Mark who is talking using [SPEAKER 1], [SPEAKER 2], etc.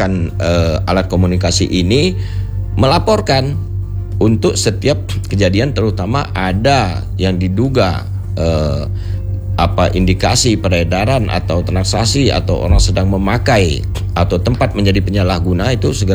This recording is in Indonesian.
[SPEAKER 1] menggunakan alat komunikasi ini melaporkan untuk setiap kejadian, terutama ada yang diduga indikasi peredaran atau transaksi atau orang sedang memakai atau tempat menjadi penyalahguna, itu segera